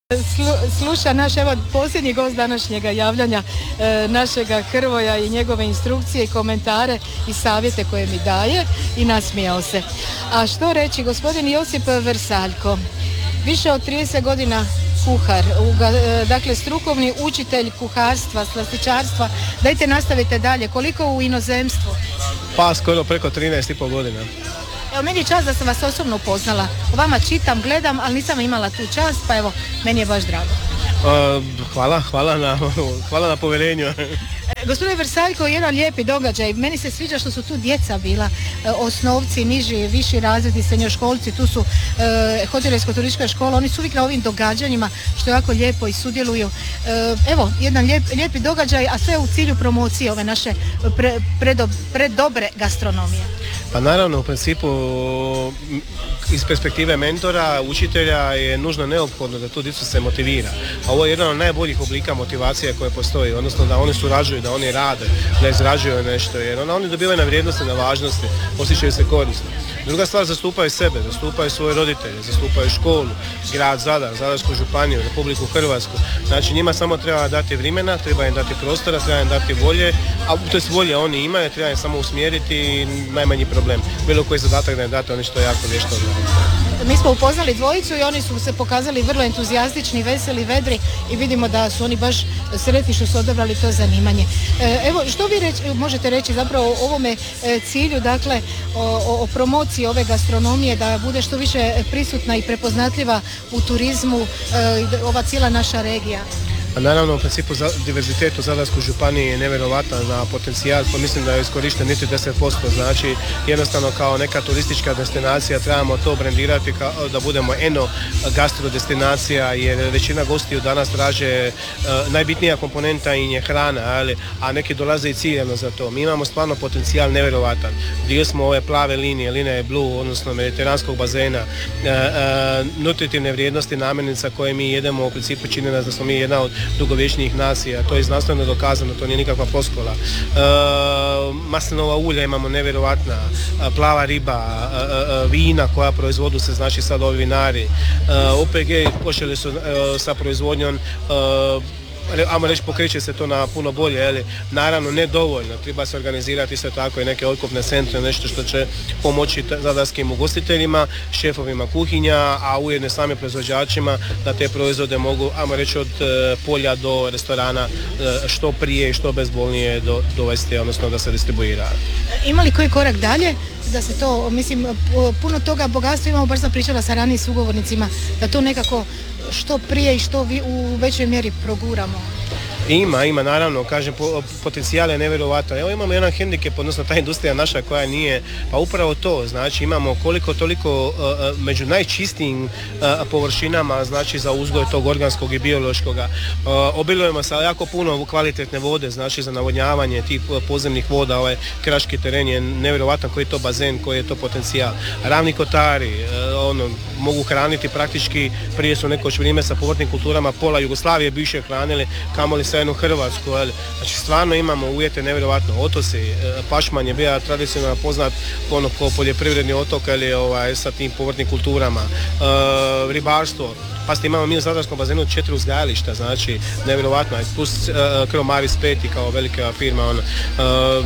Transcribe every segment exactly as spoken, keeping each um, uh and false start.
Sluša naš, evo, posljednji gost današnjega javljanja, e, našega Hrvoja i njegove instrukcije i komentare i savjete koje mi daje i nasmijao se. A što reći, gospodin Josip Vrsaljko, više od trideset godina kuhar, uga, dakle strukovni učitelj kuharstva, slastičarstva. Dajte nastavite dalje, koliko u inozemstvu? Pa skoro preko trinaest i pol godina. Evo, meni je čast da sam vas osobno upoznala. O vama čitam, gledam, ali nisam imala tu čast, pa evo, meni je baš drago. Uh, hvala, hvala na, hvala na povjerenju. E, gospodine Vrsaljko, jedan lijepi događaj. Meni se sviđa što su tu djeca bila, e, osnovci, niži, viši razredi, srednjoškolci, tu su e, hotelijersko-turistička škola, oni su uvijek na ovim događanjima, što je jako lijepo i sudjeluju. E, evo, jedan lijep, lijepi događaj, a sve u cilju promocije ove naše pre, predob, predobre gastronomije. Pa naravno, u principu iz perspektive mentora, učitelja je nužno neophodno da tu djecu se motivira. A ovo je jedan od najboljih oblika motivacije koje postoji, odnosno da oni surađuju, da oni rade, da izrađuju nešto, jer onda oni dobivaju na vrijednosti, na važnosti, osjećaju se korisno. Druga stvar, zastupaju sebe, zastupaju svoje roditelje, zastupaju školu, grad Zadar, Zadarsku županiju, Republiku Hrvatsku. Znači njima samo treba dati vremena, treba im dati prostora, treba im dati volje, a to je volje oni imaju, treba im samo usmjeriti i najmanji problem. Bilo koji zadatak da im date, oni što jako vješto odraditi. Mi smo upoznali dvojicu i oni su se pokazali vrlo entuzijastični, veseli, vedri i vidimo da su oni baš sretni što su odabrali to zanimanje. Evo, što vi reći, možete reći zapravo o ovome cilju, dakle o, o promociji ove gastronomije, da bude što više prisutna i prepoznatljiva u turizmu ova cijela naša regija? A naravno, u principu za, diverzitet u Zadarskoj županiji je nevjerovatan na potencijal, pa mislim da je iskorišten niti deset posto, znači jednostavno kao neka turistička destinacija trebamo to brendirati kao, da budemo eno gastro destinacija, jer većina gostiju danas traže uh, najbitnija komponenta im je hrana, ali, a neki dolaze i ciljano za to. Mi imamo stvarno potencijal nevjerovatan. Dio smo ove plave linije, linije Blue, odnosno mediteranskog bazena, uh, uh, nutritivne vrijednosti namirnica koje mi jedemo u principu čini nas da smo mi jedna od dugovječnijih nacija, to je znanstveno dokazano, to nije nikakva floskula. E, maslinova ulja imamo nevjerovatna, plava riba, e, e, vina koja proizvodu se, znači sad ovi vinari. E, O P G počeli su e, sa proizvodnjom, e, ajmo reći, pokreće se to na puno bolje, ali naravno ne dovoljno, treba se organizirati sve tako i neke otkupne centre, nešto što će pomoći zadarskim ugostiteljima, šefovima kuhinja, a ujedno samim proizvođačima da te proizvode mogu, ajmo reći, od e, polja do restorana e, što prije i što bezbolnije do, dovesti, odnosno da se distribuira. Ima li koji korak dalje da se to, mislim, puno toga bogatstva imamo, baš sam pričala sa ranijim sugovornicima, da to nekako što prije i što vi u većoj mjeri proguramo? Ima, ima, naravno, kažem, potencijal je nevjerovatan. Evo imamo jedan hendikep, odnosno ta industrija naša koja nije, pa upravo to, znači imamo koliko toliko uh, među najčistijim uh, površinama, znači za uzgoj tog organskog i biološkoga. Uh, obilujemo sa jako puno kvalitetne vode, znači za navodnjavanje tih podzemnih voda, ovaj kraški teren je nevjerovatan, koji je to bazen, koji je to potencijal. Ravni kotari, uh, ono, mogu hraniti praktički, prije su nekoć vrijeme sa povrtnim kulturama pola Jugoslavije bivše hranili, kamoli sa jednu Hrvatsku, ali znači stvarno imamo uvjete nevjerovatno. Otoci, Pašman je bio tradicionalno poznat ono kao poljoprivredni otok, ali ovaj, sa tim povrtnim kulturama, e, ribarstvo. Pa ste imamo mi u Zadarskom bazenu četiri uzgajališta, znači nevjerovatno, plus e, Kromaris peti kao velika firma. Ono, e,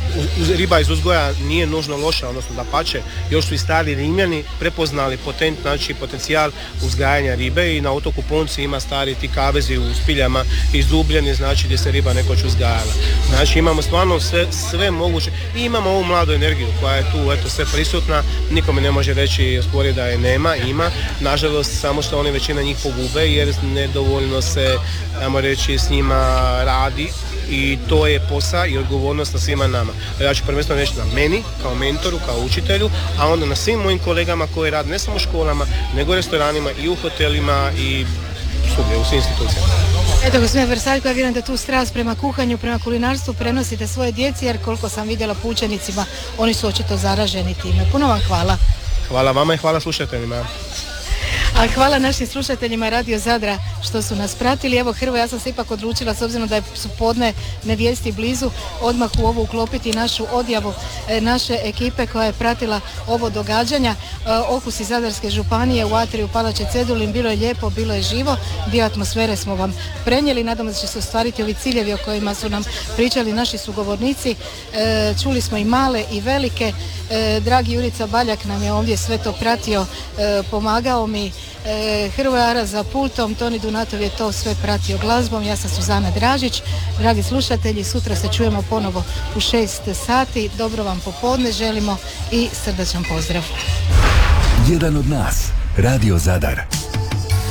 riba iz uzgoja nije nužno loša, odnosno da pače, još su i stari Rimljani prepoznali potent, znači potencijal uzgajanja ribe i na otoku Ponci ima stari ti kavezi u spiljama izdubljeni, znači gdje se riba nekoć uzgajala. Znači imamo stvarno sve, sve moguće i imamo ovu mladu energiju koja je tu eto sve prisutna, nikome ne može reći spori da je nema, ima, nažalost samo što oni većina njih pogube jer nedovoljno se, ajmo reći, s njima radi. I to je posao i odgovornost na svima nama. Ja ću prvenstveno reći na meni, kao mentoru, kao učitelju, a onda na svim mojim kolegama koji rade ne samo u školama, nego u restoranima i u hotelima i svugdje, u svim institucijama. Eto, gospodine Vrsaljko, ja vjerujem da tu strast prema kuhanju, prema kulinarstvu prenosite svoje djeci, jer koliko sam vidjela po učenicima, oni su očito zaraženi time. Puno vam hvala. Hvala vama i hvala slušateljima. A hvala našim slušateljima Radio Zadra što su nas pratili. Evo Hrvoje, ja sam se ipak odlučila, s obzirom da su podne nevijesti blizu, odmah u ovo uklopiti našu odjavu e, naše ekipe koja je pratila ovo događanja. E, Okusi Zadarske županije u atriju Palače Cedulin, bilo je lijepo, bilo je živo, dio atmosfere smo vam prenijeli. Nadamo se da će se ostvariti ovi ciljevi o kojima su nam pričali naši sugovornici. E, čuli smo i male i velike. E, dragi Jurica Baljak nam je ovdje sve to pratio, e, pomagao mi. E, Hrvoje Ara za pultom, Toni Dunatov je to sve pratio glazbom, ja sam Suzana Dražić. Dragi slušatelji, sutra se čujemo ponovo u šest sati. Dobro vam popodne želimo i srdačan pozdrav. Jedan od nas, Radio Zadar.